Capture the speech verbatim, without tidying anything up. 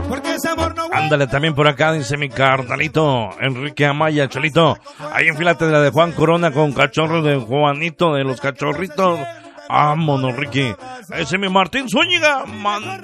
porque ese amor no... Ándale, también por acá dice mi carnalito Enrique Amaya, Cholito. Ahí enfilate de la de Juan Corona con cachorro de Juanito de los cachorritos. Vámonos, Ricky. Ese es mi Martín Zúñiga. Man